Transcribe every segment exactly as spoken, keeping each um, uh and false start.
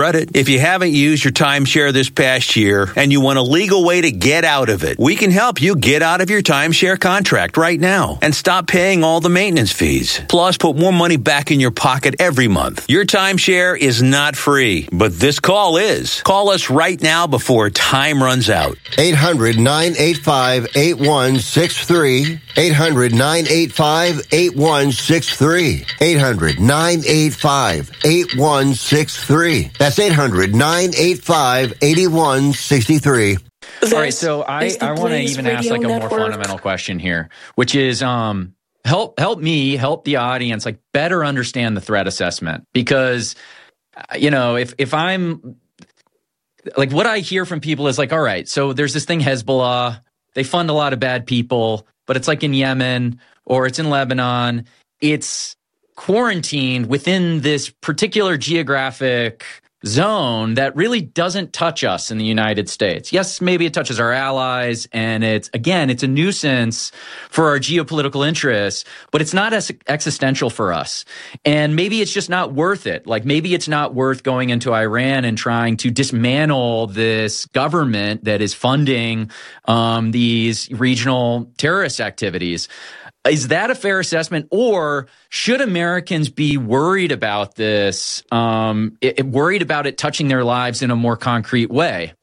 Credit. If you haven't used your timeshare this past year and you want a legal way to get out of it, we can help you get out of your timeshare contract right now and stop paying all the maintenance fees. Plus, put more money back in your pocket every month. Your timeshare is not free, but this call is. Call us right now before time runs out. eight hundred, nine eight five, eight one six three. eight hundred, nine eight five, eight one six three. eight hundred, nine eight five, eight one six three. That's eight hundred, nine eight five, eight one six three. All right, so I, I want to even ask like a more fundamental question here, which is um help help me, help the audience like better understand the threat assessment. Because, you know, if if I'm like what I hear from people is like, all right, so there's this thing Hezbollah, they fund a lot of bad people, but it's like in Yemen or it's in Lebanon. It's quarantined within this particular geographic zone that really doesn't touch us in the United States. Yes, maybe it touches our allies, and it's, again, it's a nuisance for our geopolitical interests, but it's not as existential for us. And maybe it's just not worth it. Like maybe it's not worth going into Iran and trying to dismantle this government that is funding um, these regional terrorist activities. Is that a fair assessment, or should Americans be worried about this, um, it, worried about it touching their lives in a more concrete way?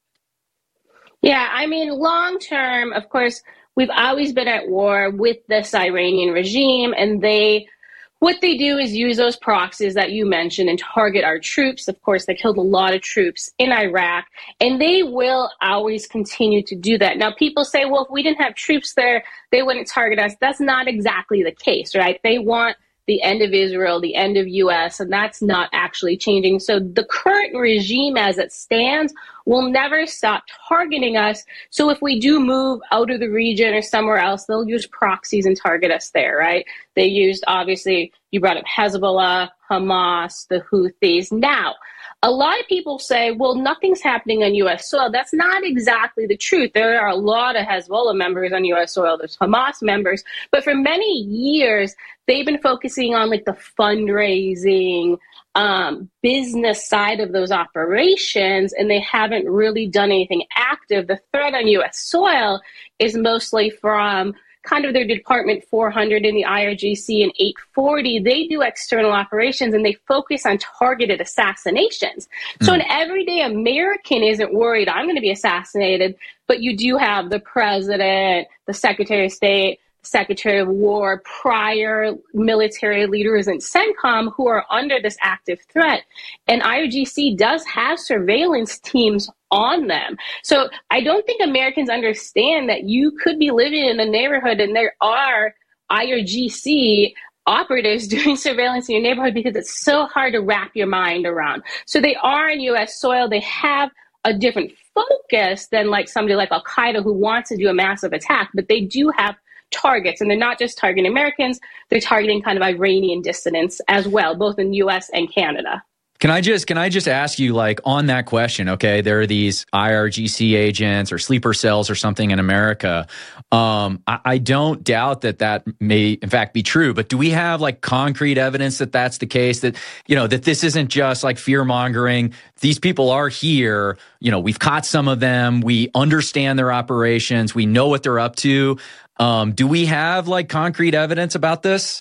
Yeah, I mean, long term, of course, we've always been at war with this Iranian regime, and they, what they do is use those proxies that you mentioned and target our troops. Of course, they killed a lot of troops in Iraq, and they will always continue to do that. Now, people say, well, if we didn't have troops there, they wouldn't target us. That's not exactly the case, right? They want the end of Israel, the end of U S, and that's not actually changing. So the current regime as it stands will never stop targeting us. So if we do move out of the region or somewhere else, they'll use proxies and target us there, right? They used, obviously, you brought up Hezbollah, Hamas, the Houthis. Now, a lot of people say, well, nothing's happening on U S soil. That's not exactly the truth. There are a lot of Hezbollah members on U S soil. There's Hamas members. But for many years, they've been focusing on like the fundraising, um, business side of those operations, and they haven't really done anything active. The threat on U S soil is mostly from kind of their Department four hundred in the I R G C and eight forty. They do external operations and they focus on targeted assassinations. Mm. So an everyday American isn't worried, I'm going to be assassinated, but you do have the president, the Secretary of State, Secretary of War, prior military leaders in CENTCOM who are under this active threat. And I R G C does have surveillance teams on them. So I don't think Americans understand that you could be living in a neighborhood and there are I R G C operatives doing surveillance in your neighborhood because it's so hard to wrap your mind around. So they are in U S soil. They have a different focus than like somebody like Al-Qaeda who wants to do a massive attack, but they do have targets, and they're not just targeting Americans, they're targeting kind of Iranian dissidents as well, both in U S and Canada. Can I just can I just ask you, like, on that question, okay, there are these I R G C agents or sleeper cells or something in America. Um, I, I don't doubt that that may, in fact, be true. But do we have, like, concrete evidence that that's the case, that, you know, that this isn't just, like, fear-mongering? These people are here. You know, we've caught some of them. We understand their operations. We know what they're up to. Um, do we have, like, concrete evidence about this?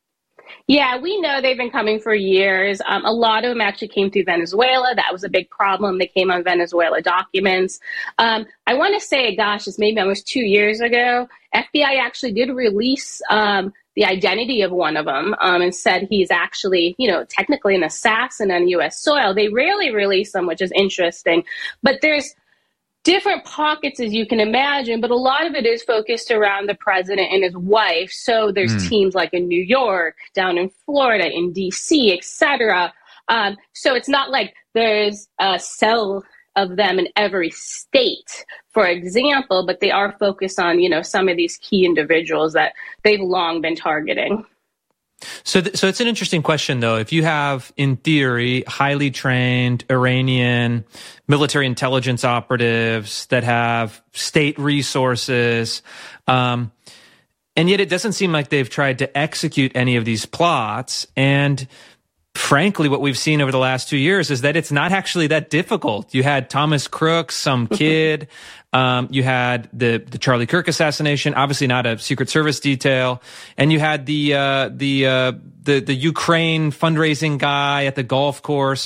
Yeah, we know they've been coming for years. Um, a lot of them actually came through Venezuela. That was a big problem. They came on Venezuela documents. Um, I want to say, gosh, it's maybe almost two years ago, F B I actually did release um, the identity of one of them um, and said he's actually, you know, technically an assassin on U S soil. They rarely release them, which is interesting. But there's different pockets, as you can imagine, but a lot of it is focused around the president and his wife. So there's mm. teams like in New York, down in Florida, in D C, et cetera. Um, so it's not like there's a cell of them in every state, for example, but they are focused on, you know, some of these key individuals that they've long been targeting. So, th- so it's an interesting question, though. If you have, in theory, highly trained Iranian military intelligence operatives that have state resources, um, and yet it doesn't seem like they've tried to execute any of these plots. And frankly, what we've seen over the last two years is that it's not actually that difficult. You had Thomas Crooks, some kid. Um, you had the, the Charlie Kirk assassination, obviously not a Secret Service detail. And you had the, uh, the, uh, the, the Ukraine fundraising guy at the golf course.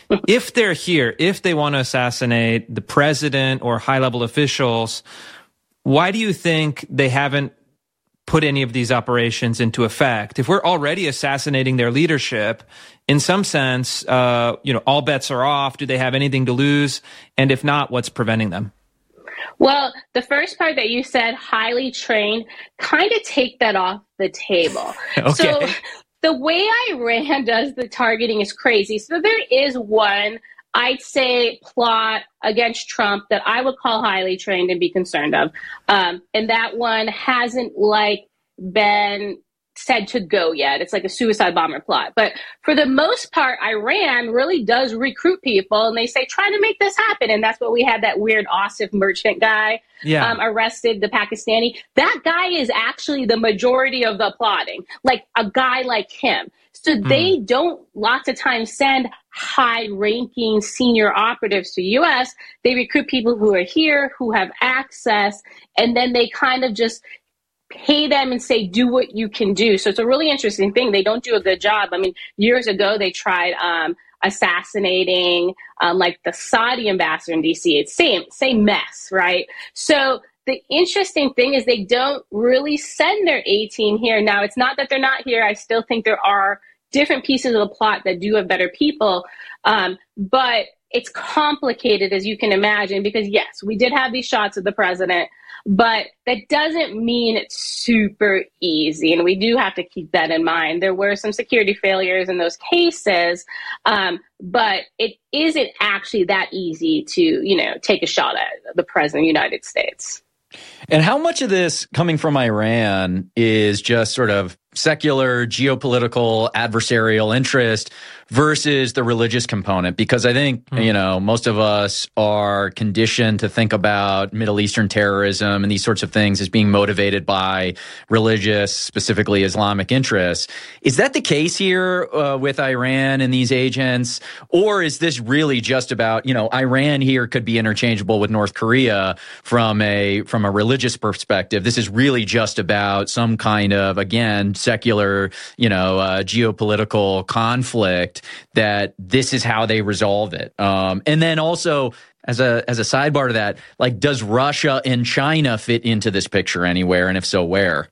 If they're here, if they want to assassinate the president or high level officials, why do you think they haven't put any of these operations into effect? If we're already assassinating their leadership, in some sense, uh, you know, all bets are off. Do they have anything to lose? And if not, what's preventing them? Well, the first part that you said, highly trained, kind of take that off the table. Okay. So the way Iran does the targeting is crazy. So there is one, I'd say, plot against Trump that I would call highly trained and be concerned of. Um, and that one hasn't like been said to go yet. It's like a suicide bomber plot. But for the most part, Iran really does recruit people, and they say, try to make this happen. And that's what we had that weird Asif merchant guy yeah. um, arrested, the Pakistani. That guy is actually the majority of the plotting, like a guy like him. So mm. they don't lots of times send high-ranking senior operatives to U S. They recruit people who are here, who have access, and then they kind of just pay them and say, do what you can do. So it's a really interesting thing. They don't do a good job. I mean, years ago, they tried um, assassinating um, like the Saudi ambassador in D C. It's same, same mess, right? So the interesting thing is they don't really send their A-team here. Now, it's not that they're not here. I still think there are different pieces of the plot that do have better people. Um, but it's complicated, as you can imagine, because yes, we did have these shots of the president, but that doesn't mean it's super easy. And we do have to keep that in mind. There were some security failures in those cases, um, but it isn't actually that easy to, you know, take a shot at the president of the United States. And how much of this coming from Iran is just sort of secular, geopolitical, adversarial interest versus the religious component? Because I think, mm. you know, most of us are conditioned to think about Middle Eastern terrorism and these sorts of things as being motivated by religious, specifically Islamic interests. Is that the case here uh, with Iran and these agents? Or is this really just about, you know, Iran here could be interchangeable with North Korea from a, from a religious perspective? This is really just about some kind of, again, secular, you know, uh, geopolitical conflict, that this is how they resolve it. Um, and then also, as a as a sidebar to that, like, does Russia and China fit into this picture anywhere? And if so, where?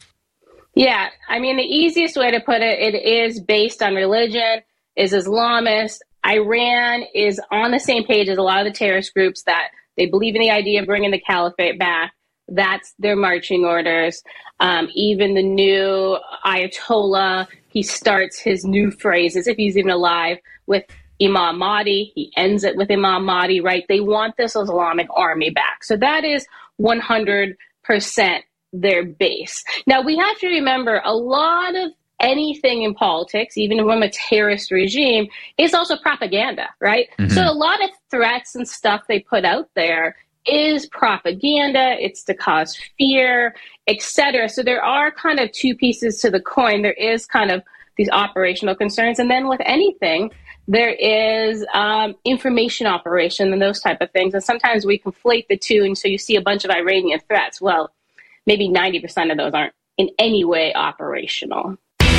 Yeah, I mean, the easiest way to put it, it is based on religion, is Islamist. Iran is on the same page as a lot of the terrorist groups that they believe in the idea of bringing the caliphate back. That's their marching orders. Um, even the new Ayatollah, he starts his new phrases, if he's even alive, with Imam Mahdi. He ends it with Imam Mahdi, right? They want this Islamic army back. So that is one hundred percent their base. Now, we have to remember a lot of anything in politics, even from a terrorist regime, is also propaganda, right? Mm-hmm. So a lot of threats and stuff they put out there is propaganda. It's to cause fear, et cetera. So there are kind of two pieces to the coin. There is kind of these operational concerns. And then with anything, there is um, information operation and those type of things. And sometimes we conflate the two. And so you see a bunch of Iranian threats. Well, maybe ninety percent of those aren't in any way operational.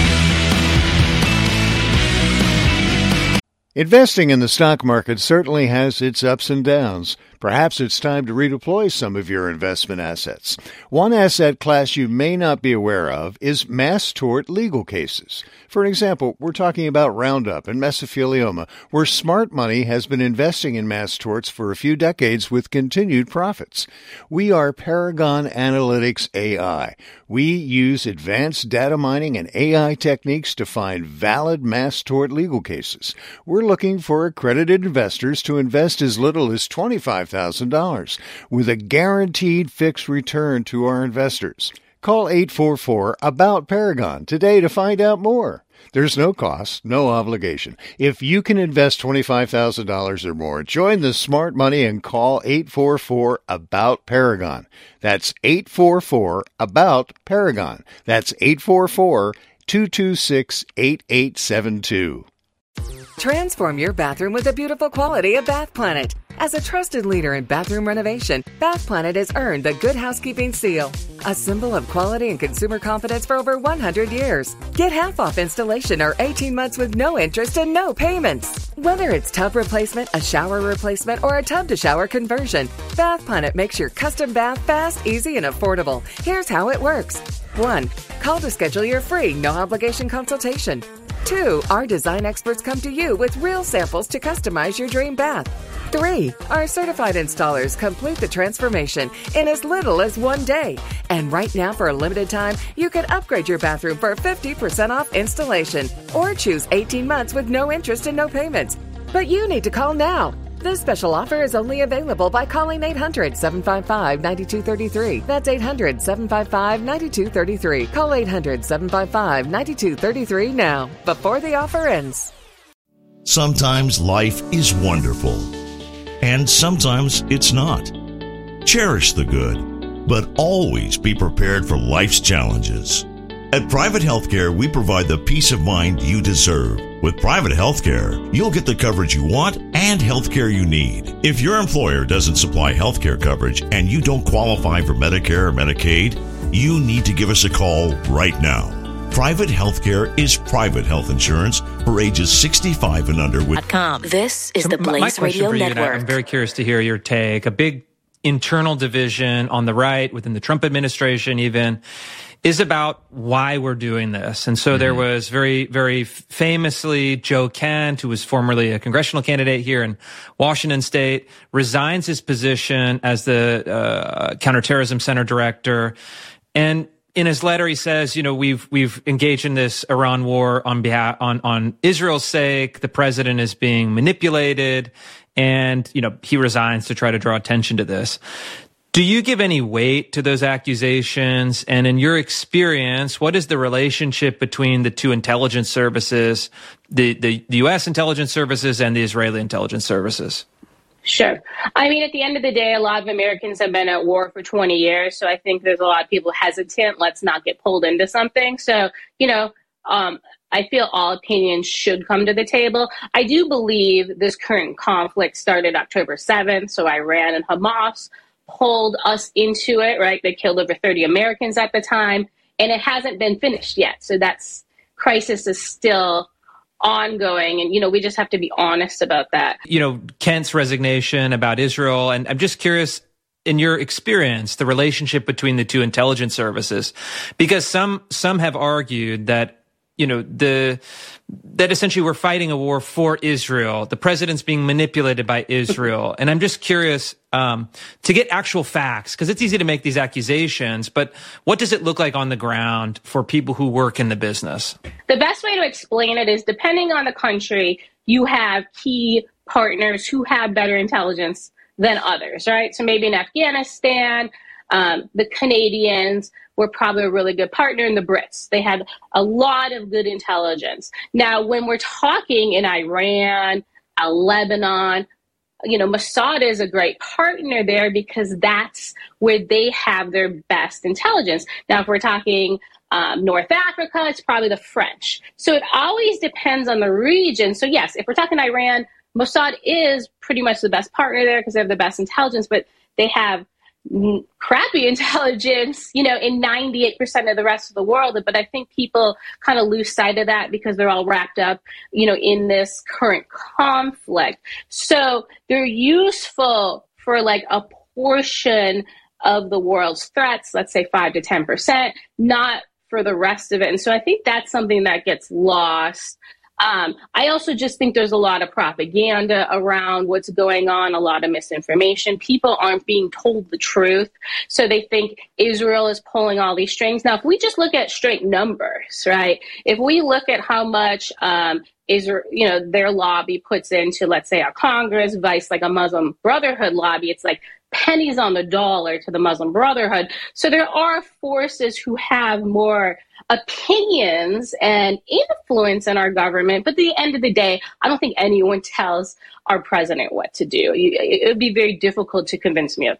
Investing in the stock market certainly has its ups and downs. Perhaps it's time to redeploy some of your investment assets. One asset class you may not be aware of is mass tort legal cases. For example, we're talking about Roundup and mesothelioma, where smart money has been investing in mass torts for a few decades with continued profits. We are Paragon Analytics A I. We use advanced data mining and A I techniques to find valid mass tort legal cases. We're looking for accredited investors to invest as little as twenty-five thousand dollars with a guaranteed fixed return to our investors. Call eight four four, A B O U T, Paragon today to find out more. There's no cost, no obligation. If you can invest twenty-five thousand dollars or more, join the smart money and call eight four four, A B O U T, Paragon. That's eight four four, A B O U T, Paragon. That's eight four four, two two six, eight eight seven two. Transform your bathroom with the beautiful quality of Bath Planet. As a trusted leader in bathroom renovation, Bath Planet has earned the Good Housekeeping seal, a symbol of quality and consumer confidence for over one hundred years. Get half off installation or eighteen months with no interest and no payments. Whether it's tub replacement, a shower replacement, or a tub-to-shower conversion, Bath Planet makes your custom bath fast, easy, and affordable. Here's how it works. One, call to schedule your free, no-obligation consultation. Two, our design experts come to you with real samples to customize your dream bath. Three, our certified installers complete the transformation in as little as one day. And right now, for a limited time, you can upgrade your bathroom for fifty percent off installation or choose eighteen months with no interest and no payments. But you need to call now. This special offer is only available by calling eight hundred, seven five five, nine two three three. That's eight hundred, seven five five, nine two three three. Call eight hundred, seven five five, nine two three three now, before the offer ends. Sometimes life is wonderful, and sometimes it's not. Cherish the good, but always be prepared for life's challenges. At Private Healthcare, we provide the peace of mind you deserve. With Private Healthcare, you'll get the coverage you want and healthcare you need. If your employer doesn't supply healthcare coverage and you don't qualify for Medicare or Medicaid, you need to give us a call right now. Private Healthcare is private health insurance for ages sixty-five and under. With This is So the my- my Blaze question Radio for you, and I- Network. I'm very curious to hear your take. A big internal division on the right within the Trump administration even is about why we're doing this. And so mm-hmm. there was very, very famously Joe Kent, who was formerly a congressional candidate here in Washington State, resigns his position as the uh, Counterterrorism Center director. And in his letter, he says, you know, we've we've engaged in this Iran war on behalf on on Israel's sake. The president is being manipulated, and you know he resigns to try to draw attention to this. Do you give any weight to those accusations? And in your experience, what is the relationship between the two intelligence services, the, the, the U S intelligence services and the Israeli intelligence services? Sure. I mean, at the end of the day, a lot of Americans have been at war for twenty years. So I think there's a lot of people hesitant. Let's not get pulled into something. So, you know, um, I feel all opinions should come to the table. I do believe this current conflict started October seventh. So Iran and Hamas pulled us into it, right? They killed over thirty Americans at the time, and it hasn't been finished yet. So that's crisis is still ongoing. And, you know, we just have to be honest about that. You know, Kent's resignation about Israel. And I'm just curious, in your experience, the relationship between the two intelligence services, because some some have argued that, you know, the that essentially we're fighting a war for Israel. The president's being manipulated by Israel. And I'm just curious um, to get actual facts, because it's easy to make these accusations, but what does it look like on the ground for people who work in the business? The best way to explain it is, depending on the country, you have key partners who have better intelligence than others, right? So maybe in Afghanistan, um, the Canadians were probably a really good partner, in the Brits. They had a lot of good intelligence. Now, when we're talking in Iran, uh, Lebanon, you know, Mossad is a great partner there because that's where they have their best intelligence. Now, if we're talking um, North Africa, it's probably the French. So it always depends on the region. So yes, if we're talking Iran, Mossad is pretty much the best partner there because they have the best intelligence, but they have crappy intelligence, you know, in ninety-eight percent of the rest of the world. But I think people kind of lose sight of that because they're all wrapped up, you know, in this current conflict. So they're useful for like a portion of the world's threats, let's say five to ten percent, not for the rest of it. And so I think that's something that gets lost. Um, I also just think there's a lot of propaganda around what's going on, a lot of misinformation. People aren't being told the truth. So they think Israel is pulling all these strings. Now, if we just look at straight numbers, right? If we look at how much um, Israel, you know, their lobby puts into, let's say, our Congress, vice like a Muslim Brotherhood lobby, it's like pennies on the dollar to the Muslim Brotherhood. So there are forces who have more opinions and influence in our government. But at the end of the day, I don't think anyone tells our president what to do. It would be very difficult to convince me of that.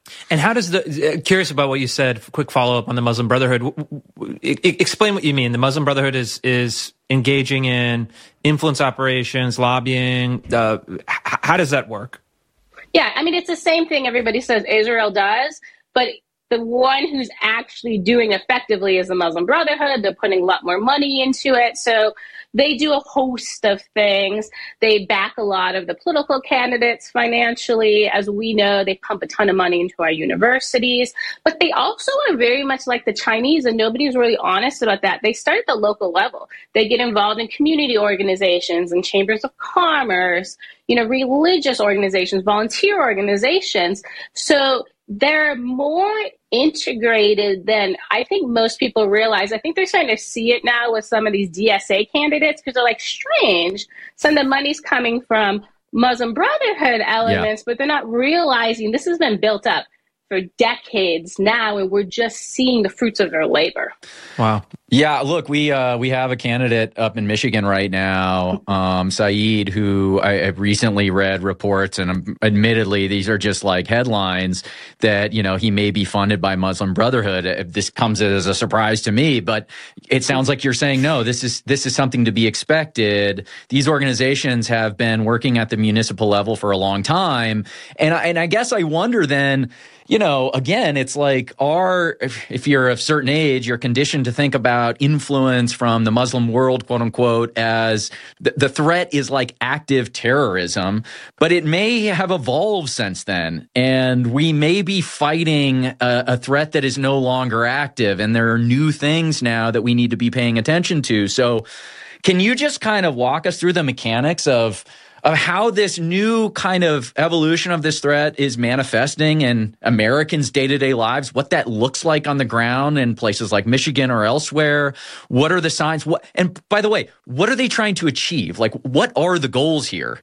And how does the, uh, curious about what you said, quick follow-up on the Muslim Brotherhood. I, I, explain what you mean. The Muslim Brotherhood is is engaging in influence operations, lobbying. Uh, h- how does that work? Yeah, I mean, it's the same thing everybody says Israel does, but the one who's actually doing effectively is the Muslim Brotherhood. They're putting a lot more money into it. So they do a host of things. They back a lot of the political candidates financially. As we know, they pump a ton of money into our universities. But they also are very much like the Chinese, and nobody's really honest about that. They start at the local level. They get involved in community organizations and chambers of commerce, you know, religious organizations, volunteer organizations. So they're more integrated than I think most people realize. I think they're starting to see it now with some of these D S A candidates because they're like, strange, some of the money's coming from Muslim Brotherhood elements, yeah. but they're not realizing this has been built up for decades now, and we're just seeing the fruits of their labor. Wow. Yeah, look, we uh, we have a candidate up in Michigan right now, um, Saeed, who I have recently read reports, and um, admittedly, these are just like headlines that, you know, he may be funded by Muslim Brotherhood. This comes as a surprise to me, but it sounds like you're saying, no, this is this is something to be expected. These organizations have been working at the municipal level for a long time, and I, and I guess I wonder then, you know, again, it's like our, if, if you're of a certain age, you're conditioned to think about influence from the Muslim world, quote unquote, as the, the threat is like active terrorism, but it may have evolved since then. And we may be fighting a, a threat that is no longer active. And there are new things now that we need to be paying attention to. So can you just kind of walk us through the mechanics of of how this new kind of evolution of this threat is manifesting in Americans' day-to-day lives, what that looks like on the ground in places like Michigan or elsewhere? What are the signs? What, and by the way, what are they trying to achieve? Like, what are the goals here?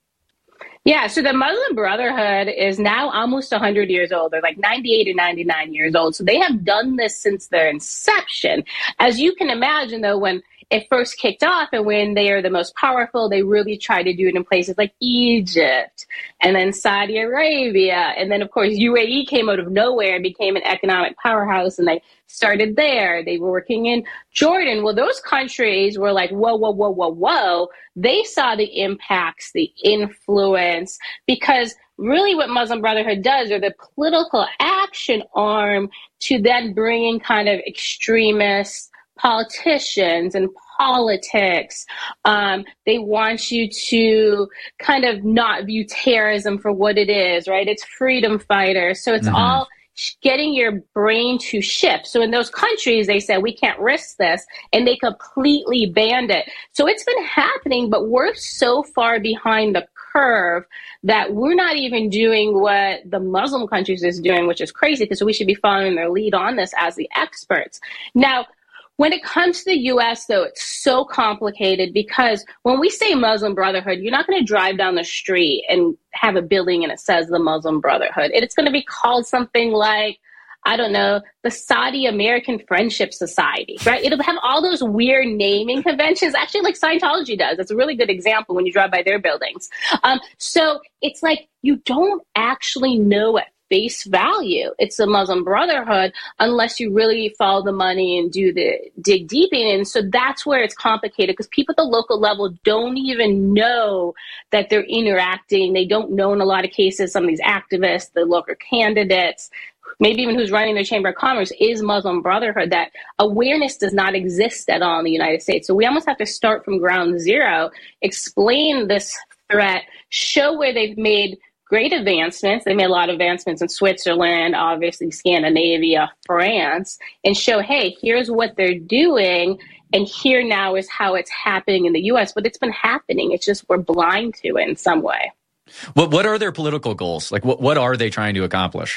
Yeah, so the Muslim Brotherhood is now almost one hundred years old. They're like ninety-eight or ninety-nine years old. So they have done this since their inception. As you can imagine, though, when it first kicked off and when they are the most powerful, they really try to do it in places like Egypt and then Saudi Arabia. And then, of course, U A E came out of nowhere and became an economic powerhouse, and they started there. They were working in Jordan. Well, those countries were like, whoa, whoa, whoa, whoa, whoa. They saw the impacts, the influence, because really what Muslim Brotherhood does, or the political action arm to then bring in kind of extremists, politicians and politics. Um, they want you to kind of not view terrorism for what it is, right? It's freedom fighters. So it's mm-hmm. all getting your brain to shift. So in those countries, they said, we can't risk this, and they completely banned it. So it's been happening, but we're so far behind the curve that we're not even doing what the Muslim countries is doing, which is crazy, because we should be following their lead on this as the experts. Now, when it comes to the U S, though, it's so complicated because when we say Muslim Brotherhood, you're not going to drive down the street and have a building and it says the Muslim Brotherhood. It's going to be called something like, I don't know, the Saudi American Friendship Society, right? It'll have all those weird naming conventions, actually like Scientology does. That's a really good example when you drive by their buildings. Um, so it's like you don't actually know it. Face value. It's a Muslim Brotherhood unless you really follow the money and do the dig deep in. And so that's where it's complicated because people at the local level don't even know that they're interacting. They don't know in a lot of cases, some of these activists, the local candidates, maybe even who's running their Chamber of Commerce is Muslim Brotherhood. That awareness does not exist at all in the United States. So we almost have to start from ground zero, explain this threat, show where they've made great advancements. They made a lot of advancements in Switzerland, obviously Scandinavia, France, and show, hey, here's what they're doing, and here now is how it's happening in the U S. But it's been happening. It's just we're blind to it in some way. What What are their political goals? Like, what, what are they trying to accomplish?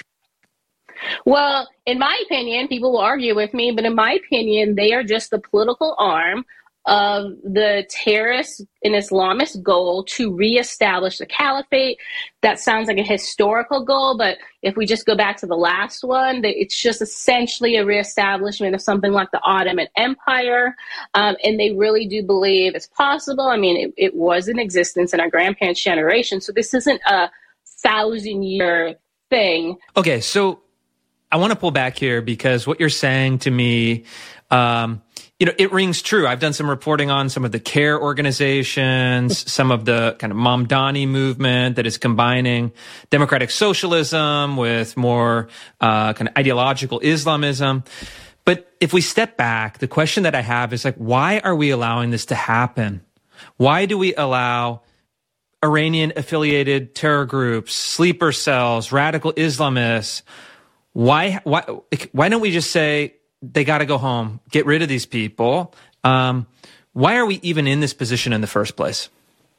Well, in my opinion, people will argue with me, but in my opinion, they are just the political arm of the terrorist and Islamist goal to reestablish the caliphate. That sounds like a historical goal, but if we just go back to the last one, it's just essentially a reestablishment of something like the Ottoman Empire. Um, and they really do believe it's possible. I mean, it, it was in existence in our grandparents' generation. So this isn't a thousand year thing. Okay, so I want to pull back here because what you're saying to me, um, you know, it rings true. I've done some reporting on some of the care organizations, some of the kind of Mamdani movement that is combining democratic socialism with more uh, kind of ideological Islamism. But if we step back, the question that I have is like, why are we allowing this to happen? Why do we allow Iranian-affiliated terror groups, sleeper cells, radical Islamists? Why, why, why don't we just say they got to go home, get rid of these people? Um, why are we even in this position in the first place?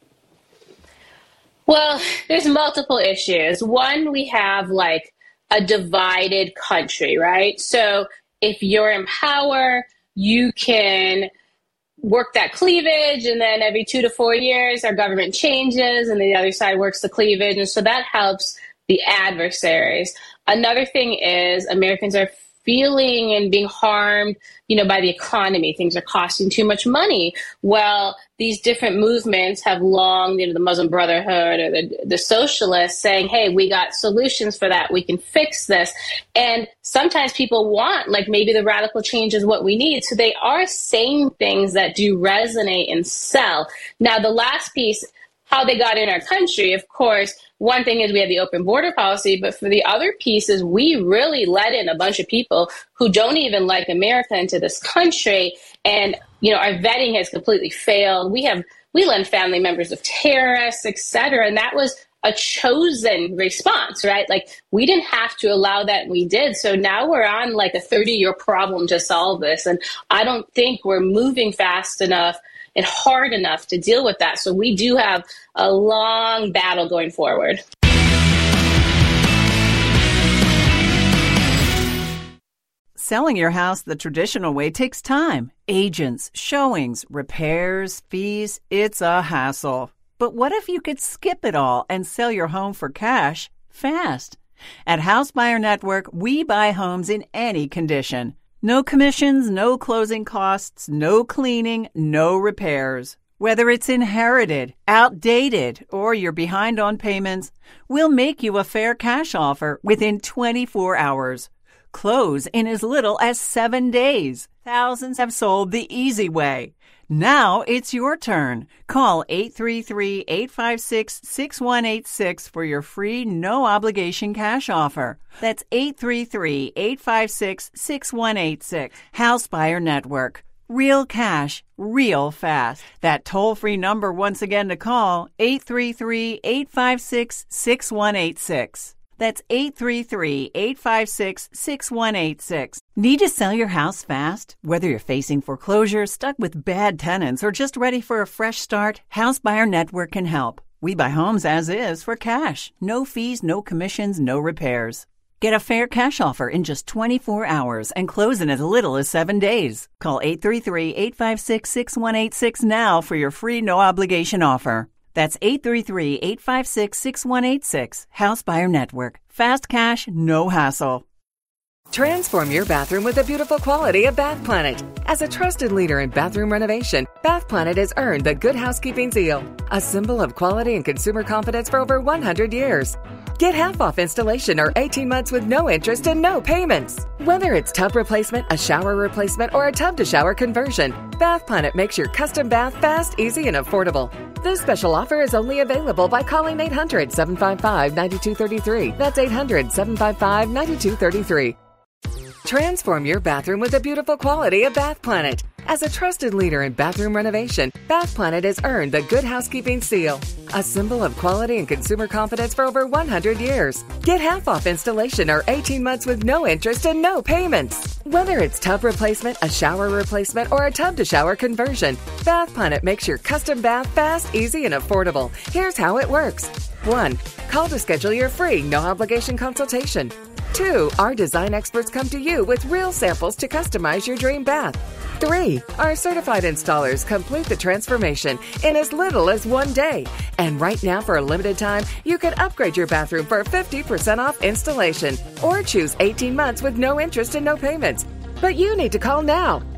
Well, there's multiple issues. One, we have like a divided country, right? So if you're in power, you can work that cleavage, and then every two to four years, our government changes, and the other side works the cleavage, and so that helps the adversaries. Another thing is Americans are feeling and being harmed, you know, by the economy. Things are costing too much money. Well, these different movements have long, you know, the Muslim Brotherhood or the, the socialists saying, hey, we got solutions for that. We can fix this. And sometimes people want, like, maybe the radical change is what we need. So they are saying things that do resonate and sell. Now, the last piece, how they got in our country, of course, one thing is we have the open border policy, but for the other pieces, we really let in a bunch of people who don't even like America into this country. And, you know, our vetting has completely failed. We have, we lend family members of terrorists, et cetera. And that was a chosen response, right? Like, we didn't have to allow that, and we did. So now we're on like a thirty year problem to solve this. And I don't think we're moving fast enough and hard enough to deal with that. So we do have a long battle going forward. Selling your house the traditional way takes time. Agents, showings, repairs, fees, it's a hassle. But what if you could skip it all and sell your home for cash fast? At House Buyer Network, we buy homes in any condition. No commissions, no closing costs, no cleaning, no repairs. Whether it's inherited, outdated, or you're behind on payments, we'll make you a fair cash offer within twenty-four hours. Close in as little as seven days. Thousands have sold the easy way. Now it's your turn. Call eight three three, eight five six, six one eight six for your free no-obligation cash offer. That's eight three three, eight five six, six one eight six. House Buyer Network. Real cash, real fast. That toll-free number once again to call, eight three three, eight five six, six one eight six. That's eight three three, eight five six, six one eight six. Need to sell your house fast? Whether you're facing foreclosure, stuck with bad tenants, or just ready for a fresh start, House Buyer Network can help. We buy homes as is for cash. No fees, no commissions, no repairs. Get a fair cash offer in just twenty-four hours and close in as little as seven days. Call eight three three, eight five six, six one eight six now for your free no-obligation offer. That's eight three three, eight five six, six one eight six. House Buyer Network. Fast cash, no hassle. Transform your bathroom with the beautiful quality of Bath Planet. As a trusted leader in bathroom renovation, Bath Planet has earned the Good Housekeeping seal, a symbol of quality and consumer confidence for over one hundred years. Get half off installation or eighteen months with no interest and no payments. Whether it's tub replacement, a shower replacement, or a tub-to-shower conversion, Bath Planet makes your custom bath fast, easy, and affordable. This special offer is only available by calling eight hundred, seven five five, nine two three three. That's eight hundred, seven five five, nine two three three. Transform your bathroom with the beautiful quality of Bath Planet. As a trusted leader in bathroom renovation, Bath Planet has earned the Good Housekeeping seal, a symbol of quality and consumer confidence for over one hundred years. Get half off installation or eighteen months with no interest and no payments. Whether it's tub replacement, a shower replacement, or a tub-to-shower conversion, Bath Planet makes your custom bath fast, easy, and affordable. Here's how it works. One, call to schedule your free no-obligation consultation. Two, our design experts come to you with real samples to customize your dream bath. Three, our certified installers complete the transformation in as little as one day. And right now, for a limited time, you can upgrade your bathroom for fifty percent off installation or choose eighteen months with no interest and no payments. But you need to call now.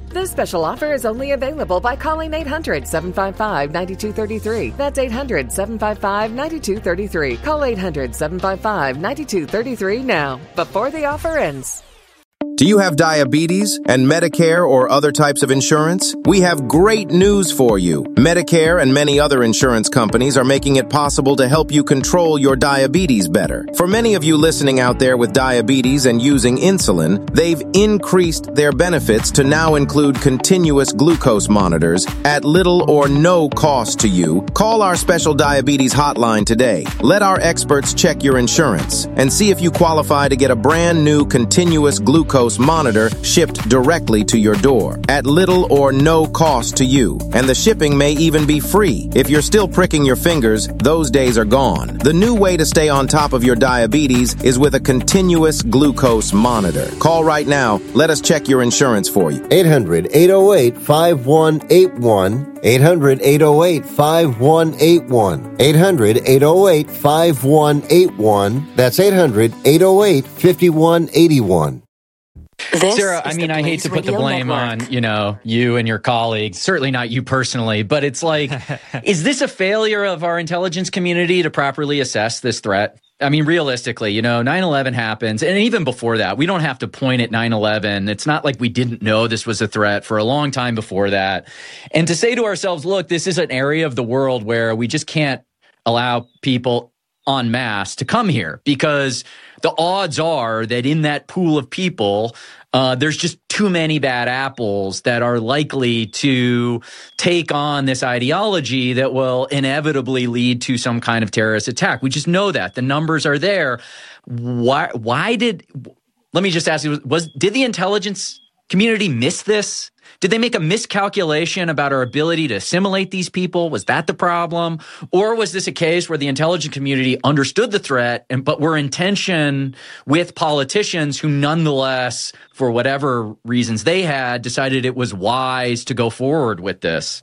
This special offer is only available by calling eight hundred, seven five five, nine two three three. That's eight hundred, seven five five, nine two three three. Call eight hundred, seven five five, nine two three three now, before the offer ends. Do you have diabetes and Medicare or other types of insurance? We have great news for you. Medicare and many other insurance companies are making it possible to help you control your diabetes better. For many of you listening out there with diabetes and using insulin, they've increased their benefits to now include continuous glucose monitors at little or no cost to you. Call our special diabetes hotline today. Let our experts check your insurance and see if you qualify to get a brand new continuous glucose monitor shipped directly to your door at little or no cost to you. And the shipping may even be free. If you're still pricking your fingers, those days are gone. The new way to stay on top of your diabetes is with a continuous glucose monitor. Call right now. Let us check your insurance for you. eight hundred, eight oh eight, five one eight one. eight hundred, eight oh eight, five one eight one. eight hundred, eight oh eight, five one eight one. That's eight hundred, eight oh eight, five one eight one. This Sarah, I mean, I hate to put the blame Network. on, you know, you and your colleagues, certainly not you personally, but it's like, is this a failure of our intelligence community to properly assess this threat? I mean, realistically, you know, nine eleven happens, and even before that, we don't have to point at nine eleven. It's not like we didn't know this was a threat for a long time before that. And to say to ourselves, look, this is an area of the world where we just can't allow people en masse to come here, because the odds are that in that pool of people, uh, there's just too many bad apples that are likely to take on this ideology that will inevitably lead to some kind of terrorist attack. We just know that. The numbers are there. Why, why did, let me just ask you, was, did the intelligence community miss this? Did they make a miscalculation about our ability to assimilate these people? Was that the problem? Or was this a case where the intelligence community understood the threat, and but were in tension with politicians who nonetheless, for whatever reasons they had, decided it was wise to go forward with this?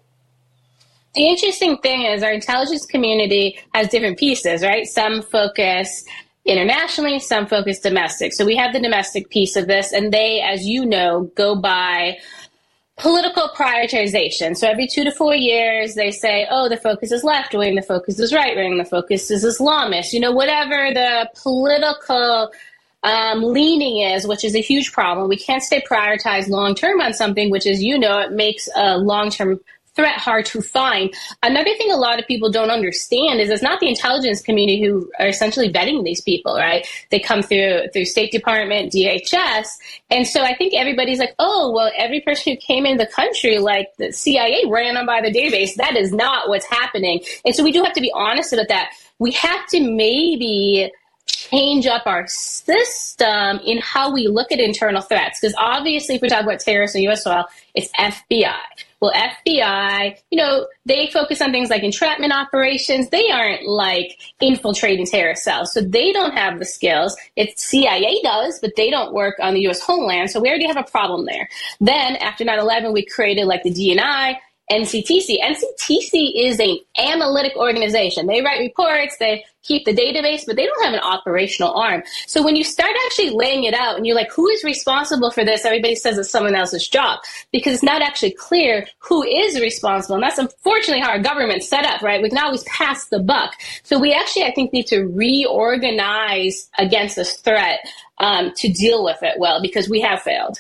The interesting thing is our intelligence community has different pieces, right? Some focus internationally, some focus domestic. So we have the domestic piece of this, and they, as you know, go by political prioritization. So every two to four years, they say, oh, the focus is left wing, the focus is right wing, the focus is Islamist, you know, whatever the political um, leaning is, which is a huge problem. We can't stay prioritized long term on something, which, as you know, it makes a long term threat hard to find. Another thing a lot of people don't understand is it's not the intelligence community who are essentially vetting these people, right? They come through through State Department, D H S. And so I think everybody's like, oh, well, every person who came in the country, like the C I A ran them by the database. That is not what's happening. And so we do have to be honest about that. We have to maybe change up our system in how we look at internal threats. Because obviously, if we talk about terrorists on U S soil, it's F B I. Well, F B I, you know, they focus on things like entrapment operations. They aren't like infiltrating terrorist cells. So they don't have the skills. It's C I A does, but they don't work on the U S homeland. So we already have a problem there. Then after nine eleven, we created like the D N I, N C T C. N C T C is an analytic organization. They write reports, they keep the database, but they don't have an operational arm. So when you start actually laying it out and you're like, who is responsible for this? Everybody says it's someone else's job, because it's not actually clear who is responsible. And that's unfortunately how our government's set up, right? We can always pass the buck. So we actually, I think, need to reorganize against this threat um, to deal with it well, because we have failed.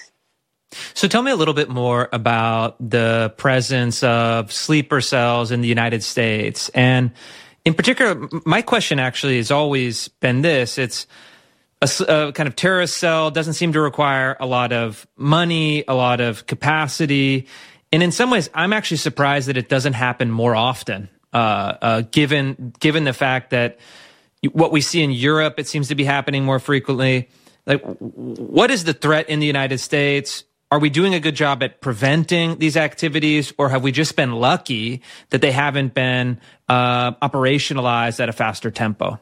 So tell me a little bit more about the presence of sleeper cells in the United States. And in particular, my question actually has always been this. It's a, a kind of terrorist cell, doesn't seem to require a lot of money, a lot of capacity. And in some ways, I'm actually surprised that it doesn't happen more often, uh, uh, given given the fact that what we see in Europe, it seems to be happening more frequently. Like, what is the threat in the United States? Are we doing a good job at preventing these activities, or have we just been lucky that they haven't been uh, operationalized at a faster tempo?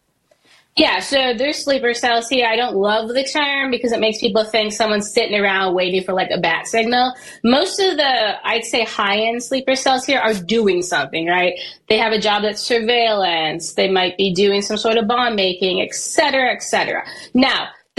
Yeah, so there's sleeper cells here. I don't love the term because it makes people think someone's sitting around waiting for like a bat signal. Most of the, I'd say, high-end sleeper cells here are doing something, right? They have a job that's surveillance. They might be doing some sort of bomb making, et cetera, et cetera. Now, the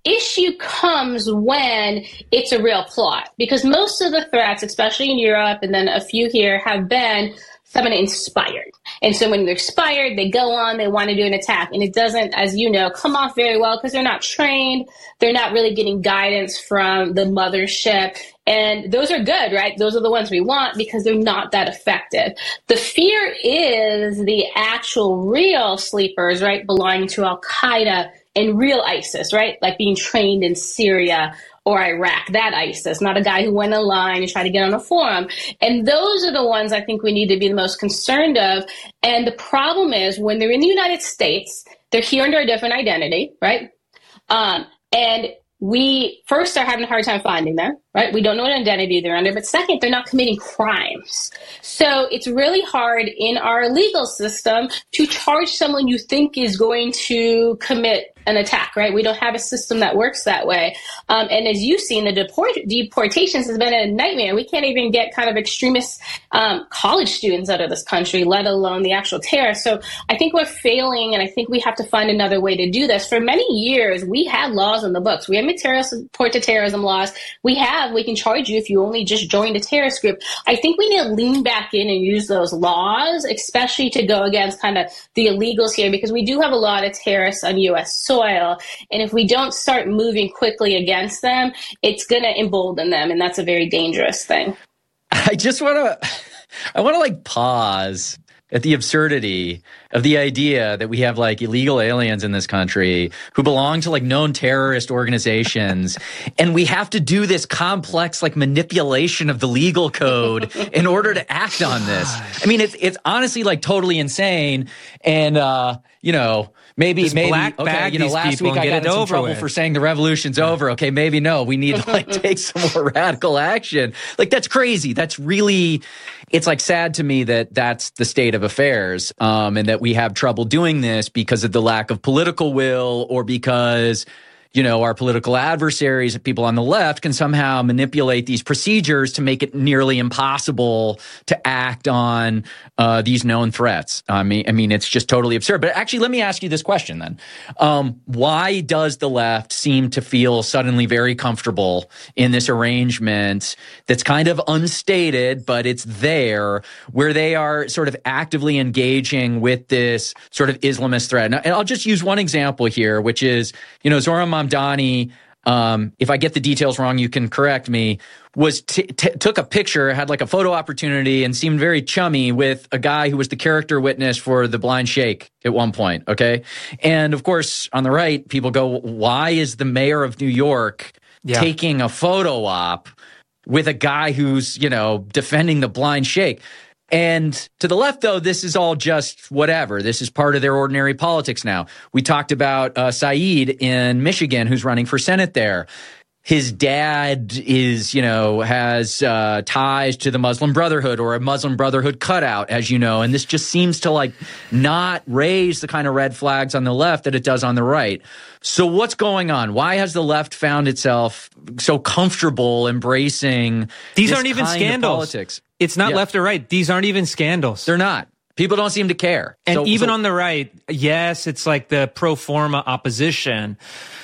issue comes when it's a real plot, because most of the threats, especially in Europe and then a few here, have been someone inspired. And so when they're inspired, they go on, they want to do an attack. And it doesn't, as you know, come off very well because they're not trained. They're not really getting guidance from the mothership. And those are good, right? Those are the ones we want because they're not that effective. The fear is the actual real sleepers, right, belonging to Al-Qaeda and real ISIS, right, like being trained in Syria or Iraq, that ISIS, not a guy who went online and tried to get on a forum. And those are the ones I think we need to be the most concerned of. And the problem is when they're in the United States, they're here under a different identity, right? Um, and we first are having a hard time finding them, right? We don't know what identity they're under, but second, they're not committing crimes. So it's really hard in our legal system to charge someone you think is going to commit an attack, right? We don't have a system that works that way. Um, and as you've seen, the deport- deportations has been a nightmare. We can't even get kind of extremist um, college students out of this country, let alone the actual terrorists. So I think we're failing, and I think we have to find another way to do this. For many years, we had laws in the books. We have material support to terrorism laws. We have, we can charge you if you only just joined a terrorist group. I think we need to lean back in and use those laws, especially to go against kind of the illegals here, because we do have a lot of terrorists on U S soil. And if we don't start moving quickly against them, it's going to embolden them. And that's a very dangerous thing. I just want to, I want to like pause at the absurdity of the idea that we have like illegal aliens in this country who belong to like known terrorist organizations. And we have to do this complex like manipulation of the legal code in order to act on this. I mean, it's, it's honestly like totally insane. And, uh, you know, Maybe, Just maybe, black okay, you know, last week I got in some trouble with. for saying the revolution's yeah. over. Okay, maybe no, we need to like take some more radical action. Like, that's crazy. That's really, it's like sad to me that that's the state of affairs, um, and that we have trouble doing this because of the lack of political will, or because, you know, our political adversaries, people on the left, can somehow manipulate these procedures to make it nearly impossible to act on uh, these known threats. I mean, I mean, it's just totally absurd. But actually, let me ask you this question then. Um, why does the left seem to feel suddenly very comfortable in this arrangement that's kind of unstated, but it's there, where they are sort of actively engaging with this sort of Islamist threat? And I'll just use one example here, which is, you know, Zohran Mamdani, um, if I get the details wrong, you can correct me, was t- t- took a picture, had like a photo opportunity, and seemed very chummy with a guy who was the character witness for The Blind Sheikh at one point, okay? And of course, on the right, people go, why is the mayor of New York yeah. taking a photo op with a guy who's, you know, defending The Blind Sheikh? And to the left, though, this is all just whatever. This is part of their ordinary politics now. We talked about uh, Saeed in Michigan, who's running for Senate there. His dad is, you know, has uh, ties to the Muslim Brotherhood, or a Muslim Brotherhood cutout, as you know. And this just seems to like not raise the kind of red flags on the left that it does on the right. So what's going on? Why has the left found itself so comfortable embracing these this aren't even kind scandals? Of politics? It's not yeah. left or right. These aren't even scandals. They're not. People don't seem to care. And so, even so, on the right, yes, it's like the pro forma opposition,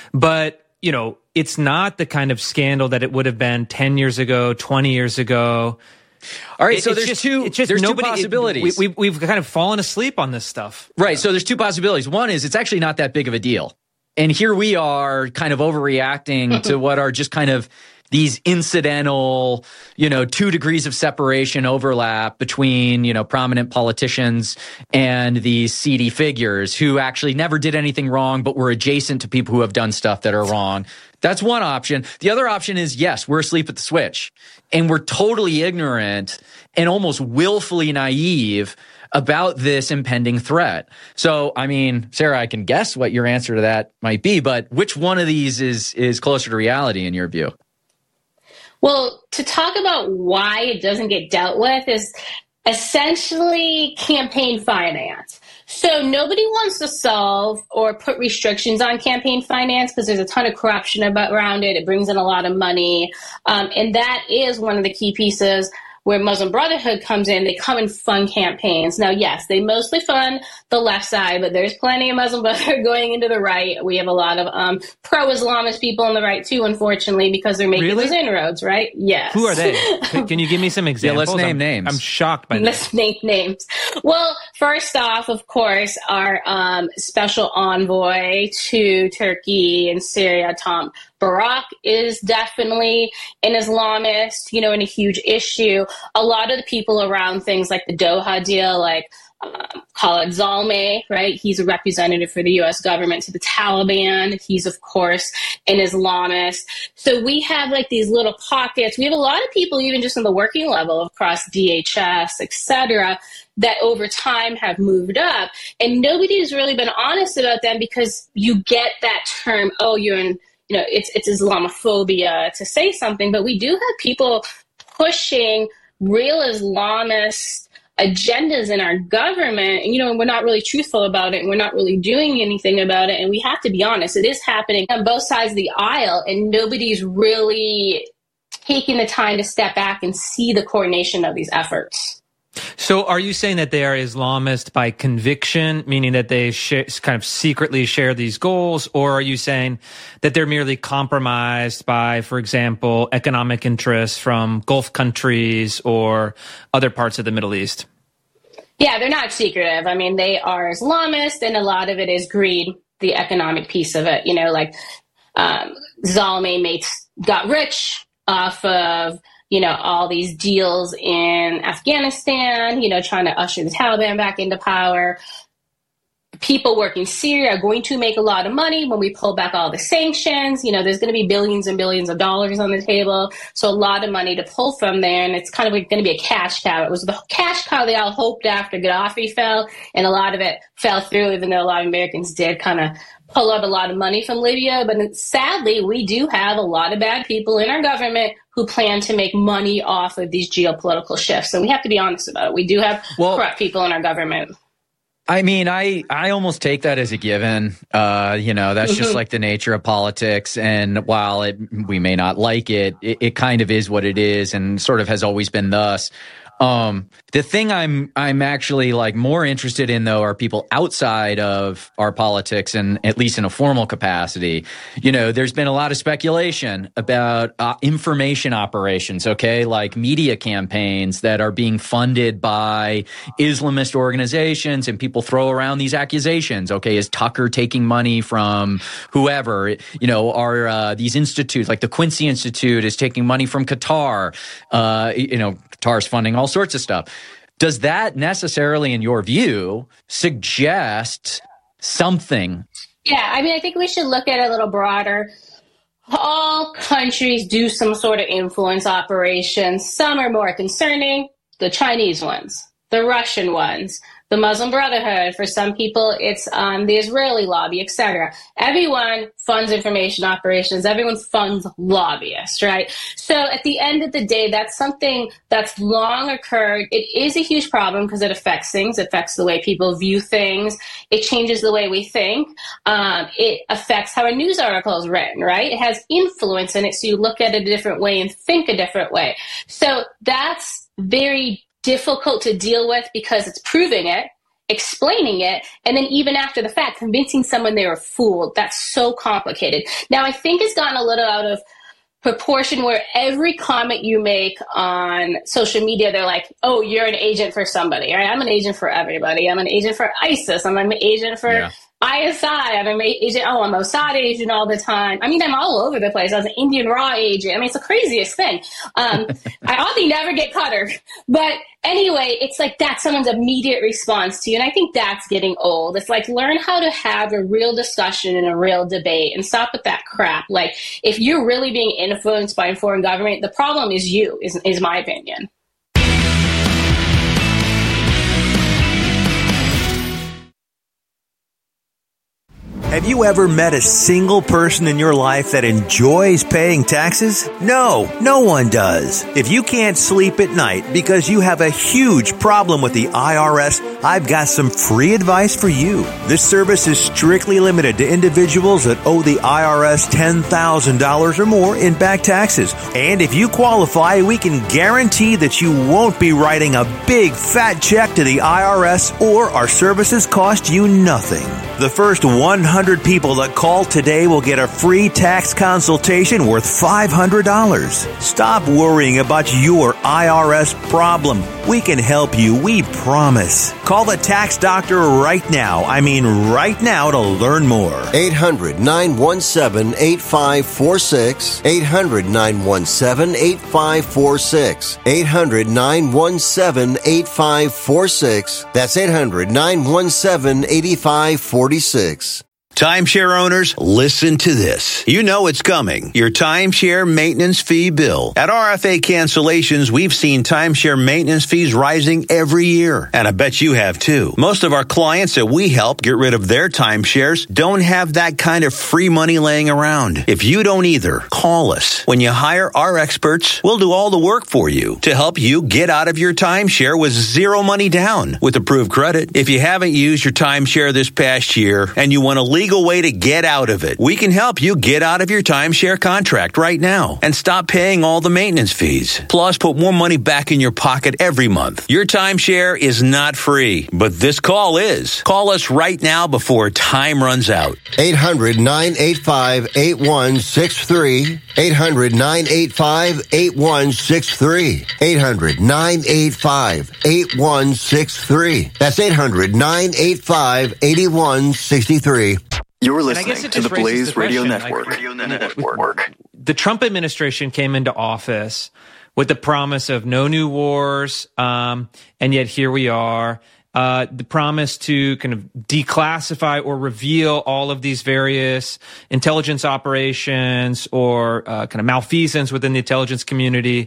but you know, it's not the kind of scandal that it would have been ten years ago, twenty years ago. All right, it, so there's just, two. It's just there's nobody, two possibilities. It, we, we, we've kind of fallen asleep on this stuff. Right. So there's two possibilities. One is it's actually not that big of a deal, and here we are, kind of overreacting to what are just kind of these incidental, you know, two degrees of separation overlap between, you know, prominent politicians and these seedy figures who actually never did anything wrong, but were adjacent to people who have done stuff that are wrong. That's one option. The other option is, yes, we're asleep at the switch, and we're totally ignorant and almost willfully naive about this impending threat. So, I mean, Sarah, I can guess what your answer to that might be, but which one of these is is closer to reality in your view? Well, to talk about why it doesn't get dealt with is essentially campaign finance. So nobody wants to solve or put restrictions on campaign finance because there's a ton of corruption about, around it. It brings in a lot of money. Um, and that is one of the key pieces. where Muslim Brotherhood comes in, they come and fund campaigns. Now, yes, they mostly fund the left side, but there's plenty of Muslim Brotherhood going into the right. We have a lot of um, pro-Islamist people on the right, too, unfortunately, because they're making really? those inroads, right? Yes. Who are they? Can you give me some examples? Yeah, let's name I'm, names. I'm shocked by Let's this. name names. Well, first off, of course, our um, special envoy to Turkey and Syria, Tom Barak, is definitely an Islamist, you know, and a huge issue. A lot of the people around things like the Doha deal, like um, Khalid Zalmay, right? He's a representative for the U S government to the Taliban. He's, of course, an Islamist. So we have like these little pockets. We have a lot of people, even just on the working level across D H S, et cetera, that over time have moved up. And nobody's really been honest about them because you get that term, oh, you're in, you know, it's it's Islamophobia to say something, but we do have people pushing real Islamist agendas in our government, and, you know, and we're not really truthful about it, and we're not really doing anything about it, and we have to be honest, it is happening on both sides of the aisle, and nobody's really taking the time to step back and see the coordination of these efforts. So are you saying that they are Islamist by conviction, meaning that they sh- kind of secretly share these goals? Or are you saying that they're merely compromised by, for example, economic interests from Gulf countries or other parts of the Middle East? Yeah, they're not secretive. I mean, they are Islamist, and a lot of it is greed, the economic piece of it. You know, like um, Zalmay mates got rich off of, you know, all these deals in Afghanistan, you know, trying to usher the Taliban back into power. People working Syria are going to make a lot of money when we pull back all the sanctions. You know, there's going to be billions and billions of dollars on the table. So a lot of money to pull from there. And it's kind of going to be a cash cow. It was the cash cow they all hoped after Gaddafi fell. And a lot of it fell through, even though a lot of Americans did kind of pull out a lot of money from Libya. But sadly, we do have a lot of bad people in our government who plan to make money off of these geopolitical shifts. And we have to be honest about it. We do have well, corrupt people in our government. I mean, I, I almost take that as a given. Uh, you know, that's mm-hmm. just like the nature of politics. And while it, we may not like it, it, it kind of is what it is and sort of has always been thus. Um, the thing I'm, I'm actually like more interested in though are people outside of our politics and at least in a formal capacity. You know, there's been a lot of speculation about uh, information operations, okay, like media campaigns that are being funded by Islamist organizations, and people throw around these accusations. Okay, is Tucker taking money from whoever? You know, are uh, these institutes like the Quincy Institute is taking money from Qatar? Uh, you know, Qatar's funding all sorts of stuff. Does that necessarily, in your view, suggest something? Yeah, I mean, I think we should look at it a little broader. All countries do some sort of influence operations. Some are more concerning, the Chinese ones, the Russian ones, the Muslim Brotherhood. For some people, it's um, the Israeli lobby, et cetera. Everyone funds information operations. Everyone funds lobbyists, right? So at the end of the day, that's something that's long occurred. It is a huge problem because it affects things. It affects the way people view things. It changes the way we think. Um, it affects how a news article is written, right? It has influence in it, so you look at it a different way and think a different way. So that's very difficult to deal with because it's proving it, explaining it, and then even after the fact, convincing someone they were fooled. That's so complicated. Now, I think it's gotten a little out of proportion where every comment you make on social media, they're like, oh, you're an agent for somebody, right? I'm an agent for everybody. I'm an agent for ISIS. I'm an agent for yeah. I S I. I'm an agent. Oh, I'm a Mossad agent all the time. I mean, I'm all over the place. I was an Indian Raw agent. I mean, it's the craziest thing. Um, I hardly never get cutter. But anyway, it's like that's someone's immediate response to you. And I think that's getting old. It's like learn how to have a real discussion and a real debate and stop with that crap. Like if you're really being influenced by a foreign government, the problem is you, is, is my opinion. Have you ever met a single person in your life that enjoys paying taxes? No, no one does. If you can't sleep at night because you have a huge problem with the I R S I've got some free advice for you. This service is strictly limited to individuals that owe the I R S ten thousand dollars or more in back taxes. And if you qualify, we can guarantee that you won't be writing a big fat check to the I R S, or our services cost you nothing. The first one hundred people that call today will get a free tax consultation worth five hundred dollars. Stop worrying about your I R S problem. We can help you, we promise. Call the tax doctor right now. I mean right now to learn more. eight hundred, nine one seven, eight five four six. eight hundred, nine one seven, eight five four six. eight hundred, nine one seven, eight five four six. That's eight hundred, nine one seven, eight five four six. Timeshare owners, listen to this. You know it's coming. Your timeshare maintenance fee bill. At R F A Cancellations, we've seen timeshare maintenance fees rising every year. And I bet you have too. Most of our clients that we help get rid of their timeshares don't have that kind of free money laying around. If you don't either, call us. When you hire our experts, we'll do all the work for you to help you get out of your timeshare with zero money down with approved credit. If you haven't used your timeshare this past year and you want to leave legal way to get out of it. We can help you get out of your timeshare contract right now and stop paying all the maintenance fees. Plus, put more money back in your pocket every month. Your timeshare is not free, but this call is. Call us right now before time runs out. eight hundred, nine eight five, eight one six three. eight hundred, nine eight five, eight one six three. eight hundred, nine eight five, eight one six three. That's eight hundred, nine eight five, eight one six three. You're listening to the Blaze the Radio, Network. Like, Radio Network. The Trump administration came into office with the promise of no new wars, um, and yet here we are. Uh, the promise to kind of declassify or reveal all of these various intelligence operations or uh, kind of malfeasance within the intelligence community.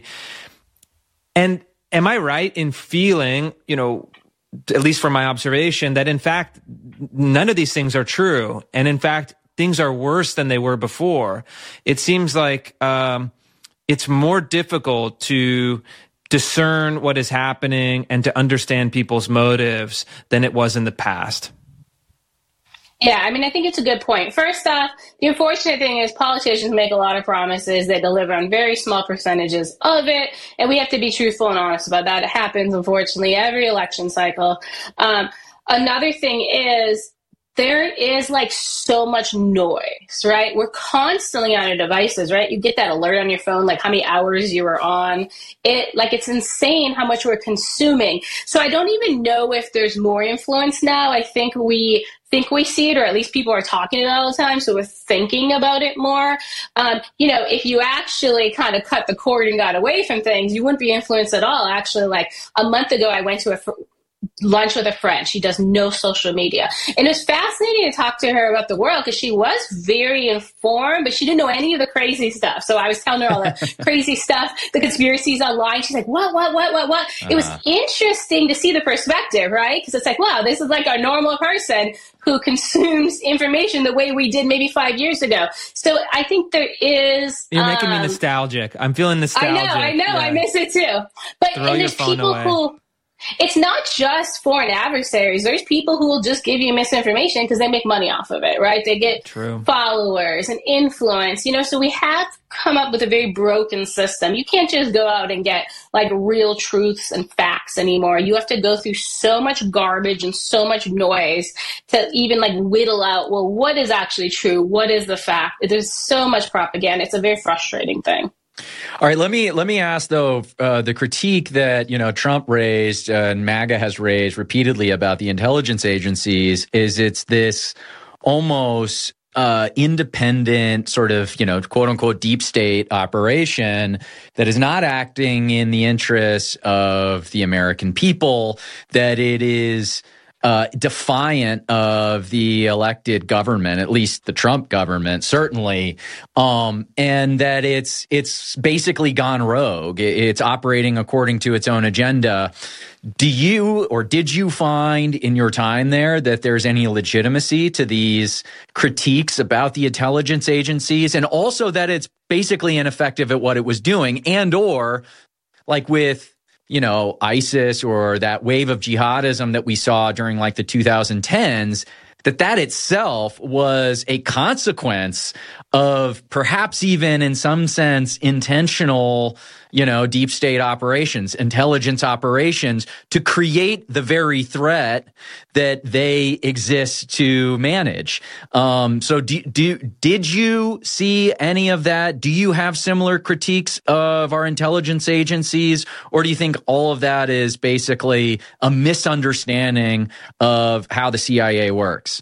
And am I right in feeling, you know, at least from my observation, that in fact, none of these things are true. And in fact, things are worse than they were before. It seems like um, it's more difficult to discern what is happening and to understand people's motives than it was in the past. Yeah, I mean, I think it's a good point. First off, the unfortunate thing is politicians make a lot of promises. They deliver on very small percentages of it. And we have to be truthful and honest about that. It happens, unfortunately, every election cycle. Um, another thing is there is like so much noise, right? We're constantly on our devices, right? You get that alert on your phone, like how many hours you were on it. Like it's insane how much we're consuming. So I don't even know if there's more influence now. I think we think we see it, or at least people are talking about it all the time. So we're thinking about it more. Um, you know, if you actually kind of cut the cord and got away from things, you wouldn't be influenced at all. Actually, like a month ago, I went to a fr- lunch with a friend. She does no social media. And it was fascinating to talk to her about the world because she was very informed, but she didn't know any of the crazy stuff. So I was telling her all the crazy stuff, the conspiracies online. She's like, what, what, what, what, what? Uh-huh. It was interesting to see the perspective, right? Because it's like, wow, this is like a normal person who consumes information the way we did maybe five years ago. So I think there is... You're making um, me nostalgic. I'm feeling nostalgic. I know, I know. Yeah. I miss it too. But Throw and your there's phone people away. who... It's not just foreign adversaries. There's people who will just give you misinformation because they make money off of it, right? They get True. followers and influence, you know, so we have come up with a very broken system. You can't just go out and get like real truths and facts anymore. You have to go through so much garbage and so much noise to even like whittle out, well, what is actually true? What is the fact? There's so much propaganda. It's a very frustrating thing. All right, let me let me ask though uh, the critique that you know Trump raised uh, and MAGA has raised repeatedly about the intelligence agencies is it's this almost uh, independent sort of you know quote unquote deep state operation that is not acting in the interests of the American people, that it is Uh, defiant of the elected government, at least the Trump government, certainly, um, and that it's it's basically gone rogue. It's operating according to its own agenda. Do you or did you find in your time there that there's any legitimacy to these critiques about the intelligence agencies, and also that it's basically ineffective at what it was doing, and or like with you know, ISIS or that wave of jihadism that we saw during like the two thousand tens, that that itself was a consequence of perhaps even in some sense intentional, you know, deep state operations, intelligence operations to create the very threat that they exist to manage. Um, so do, do, did you see any of that? Do you have similar critiques of our intelligence agencies? Or do you think all of that is basically a misunderstanding of how the C I A works?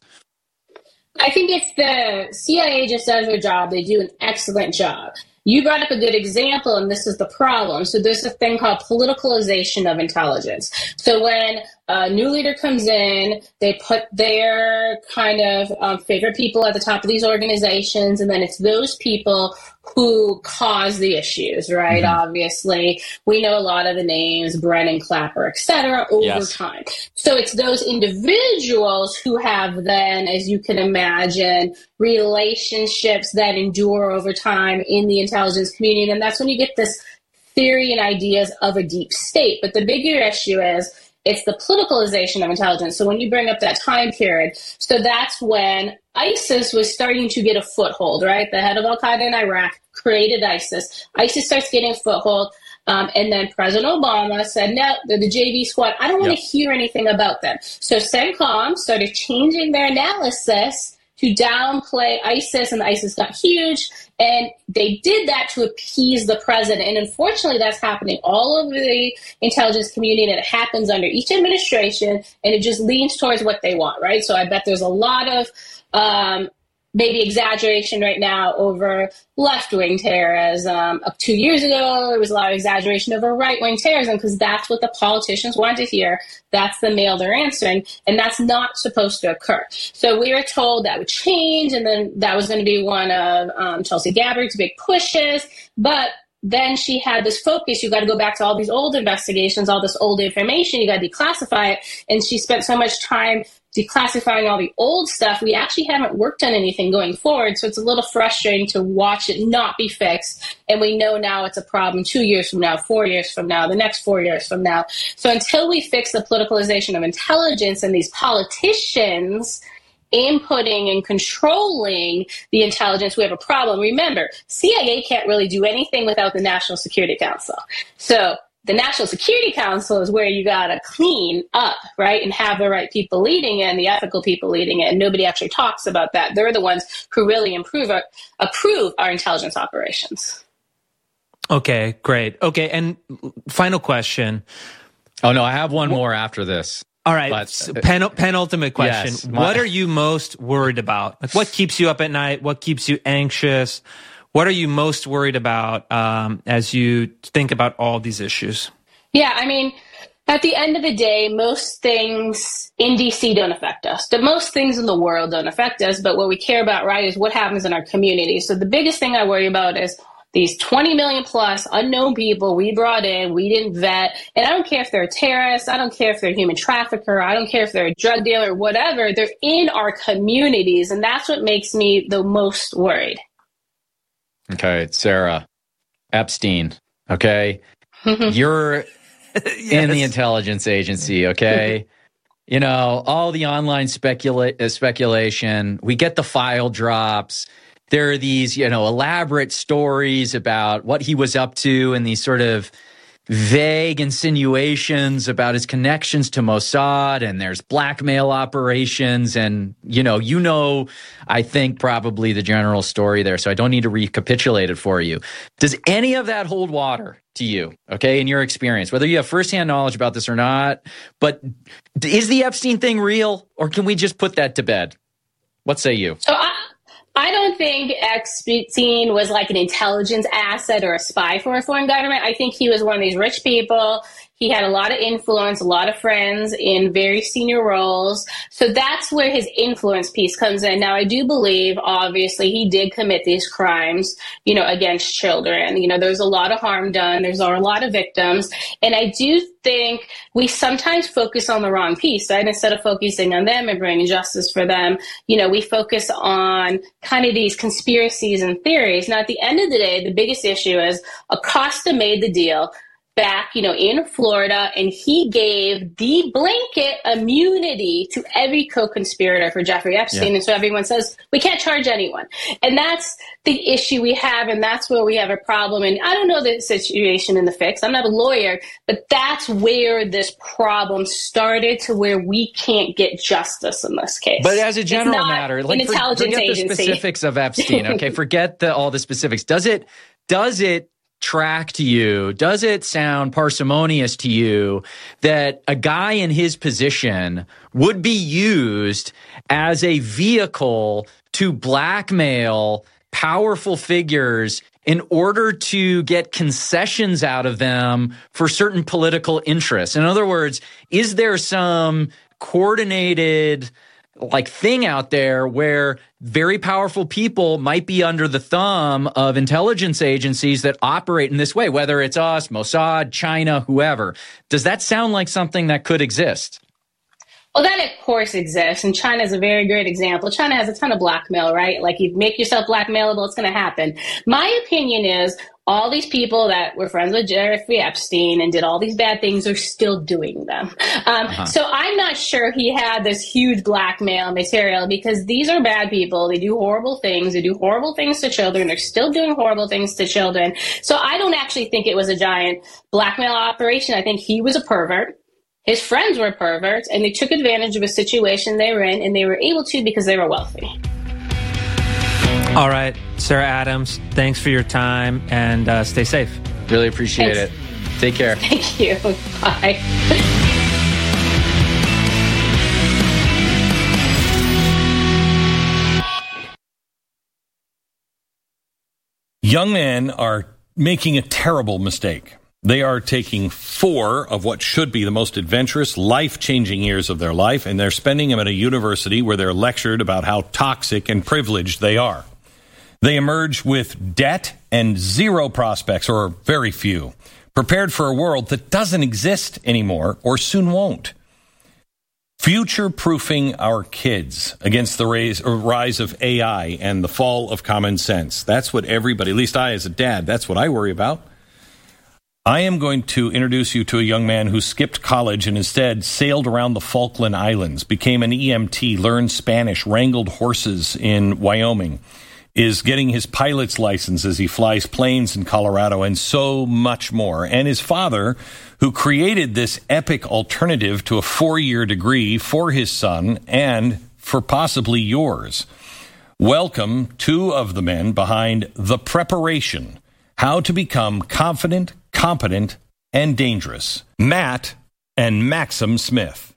I think it's the C I A just does their job. They do an excellent job. You brought up a good example, and this is the problem. So there's a thing called politicalization of intelligence. So when a new leader comes in, they put their kind of um, favorite people at the top of these organizations, and then it's those people who cause the issues, right? Mm-hmm. Obviously, we know a lot of the names, Brennan, Clapper, et cetera, over yes. time. So it's those individuals who have then, as you can imagine, relationships that endure over time in the intelligence community. And that's when you get this theory and ideas of a deep state. But the bigger issue is it's the politicalization of intelligence. So when you bring up that time period, so that's when ISIS was starting to get a foothold, right? The head of Al-Qaeda in Iraq created ISIS. ISIS starts getting a foothold. Um, and then President Obama said, no, they're the J V squad. I don't want to yep. hear anything about them. So CENTCOM started changing their analysis to downplay ISIS, and ISIS got huge. And they did that to appease the president. And unfortunately, that's happening all over the intelligence community, and it happens under each administration, and it just leans towards what they want, right? So I bet there's a lot of um, maybe exaggeration right now over left-wing terrorism. Up two years ago, there was a lot of exaggeration over right-wing terrorism because that's what the politicians want to hear. That's the mail they're answering, and that's not supposed to occur. So we were told that would change, and then that was going to be one of um, Tulsi Gabbard's big pushes, but then she had this focus. You got to go back to all these old investigations, all this old information. You got to declassify it. And she spent so much time declassifying all the old stuff. We actually haven't worked on anything going forward. So it's a little frustrating to watch it not be fixed. And we know now it's a problem two years from now, four years from now, the next four years from now. So until we fix the politicalization of intelligence and these politicians inputting and controlling the intelligence, we have a problem. Remember, C I A can't really do anything without the National Security Council. So the National Security Council is where you got to clean up, right, and have the right people leading it and the ethical people leading it. And nobody actually talks about that. They're the ones who really improve our, approve our intelligence operations. Okay, great. Okay, and final question. Oh, no, I have one more after this. All right, but, uh, pen, penultimate question. Yes, my, what are you most worried about? Like, what keeps you up at night? What keeps you anxious? What are you most worried about um, as you think about all these issues? Yeah, I mean, at the end of the day, most things in D C don't affect us. The most things in the world don't affect us, but what we care about, right, is what happens in our community. So the biggest thing I worry about is these twenty million plus unknown people we brought in, we didn't vet. And I don't care if they're a terrorist. I don't care if they're a human trafficker. I don't care if they're a drug dealer, whatever. They're in our communities. And that's what makes me the most worried. Okay, Sarah, Epstein, okay? You're yes. in the intelligence agency, okay? You know, all the online specula- uh, speculation, we get the file drops. There are these, you know, elaborate stories about what he was up to and these sort of vague insinuations about his connections to Mossad, and there's blackmail operations, and, you know, you know, I think probably the general story there, so I don't need to recapitulate it for you. Does any of that hold water to you, okay, in your experience, whether you have firsthand knowledge about this or not? But is the Epstein thing real, or can we just put that to bed? What say you? So I- I don't think Epstein was like an intelligence asset or a spy for a foreign government. I think he was one of these rich people. He had a lot of influence, a lot of friends in very senior roles. So that's where his influence piece comes in. Now, I do believe, obviously, he did commit these crimes, you know, against children. You know, there's a lot of harm done. There's a lot of victims. And I do think we sometimes focus on the wrong piece, right? Instead of focusing on them and bringing justice for them, you know, we focus on kind of these conspiracies and theories. Now, at the end of the day, the biggest issue is Acosta made the deal. back, you know, in Florida, and he gave the blanket immunity to every co-conspirator for Jeffrey Epstein. Yeah. And so everyone says, we can't charge anyone. And that's the issue we have, and that's where we have a problem. And I don't know the situation in the fix. I'm not a lawyer, but that's where this problem started, to where we can't get justice in this case. But as a general matter, like, for, forget agency. the specifics of Epstein, okay? Forget the, all the specifics. Does it, does it, track to you? Does it sound parsimonious to you that a guy in his position would be used as a vehicle to blackmail powerful figures in order to get concessions out of them for certain political interests? In other words, is there some coordinated like thing out there where very powerful people might be under the thumb of intelligence agencies that operate in this way, whether it's us, Mossad, China, whoever? Does that sound like something that could exist? Well, that of course exists, and China is a very great example. China has a ton of blackmail, right? Like, you make yourself blackmailable, it's going to happen. My opinion is all these people that were friends with Jeffrey Epstein and did all these bad things are still doing them. Um, uh-huh. So I'm not sure he had this huge blackmail material, because these are bad people. They do horrible things. They do horrible things to children. They're still doing horrible things to children. So I don't actually think it was a giant blackmail operation. I think he was a pervert. His friends were perverts, and they took advantage of a situation they were in, and they were able to because they were wealthy. All right, Sarah Adams, thanks for your time, and uh, stay safe. Really appreciate thanks. it. Take care. Thank you. Bye. Young men are making a terrible mistake. They are taking four of what should be the most adventurous, life-changing years of their life, and they're spending them at a university where they're lectured about how toxic and privileged they are. They emerge with debt and zero prospects, or very few, prepared for a world that doesn't exist anymore or soon won't. Future-proofing our kids against the rise of A I and the fall of common sense. That's what everybody, at least I as a dad, that's what I worry about. I am going to introduce you to a young man who skipped college and instead sailed around the Falkland Islands, became an E M T, learned Spanish, wrangled horses in Wyoming, is getting his pilot's license as he flies planes in Colorado, and so much more. And his father, who created this epic alternative to a four-year degree for his son and for possibly yours. Welcome two of the men behind The Preparation, How to Become Confident, Competent, and Dangerous, Matt and Maxim Smith.